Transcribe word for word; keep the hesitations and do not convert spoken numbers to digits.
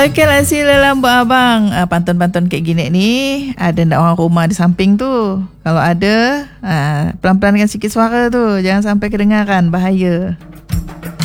Okey lah sila lambat abang. Uh, pantun-pantun kayak gini ni, ada nak orang rumah di samping tu? Kalau ada, uh, pelan-pelankan sikit suara tu. Jangan sampai kedengaran, bahaya.